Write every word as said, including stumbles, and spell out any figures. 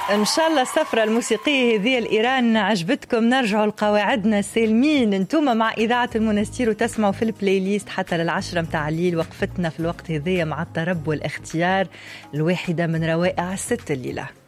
ان شاء الله السفرة الموسيقية هذه الإيران عجبتكم. نرجعوا لقواعدنا سالمين. انتم مع إذاعة المنستير وتسمعوا في البلاي ليست حتى للعشرة متاع الليل. وقفتنا في الوقت هذية مع الطرب والاختيار الواحدة من روائع الست الليلة.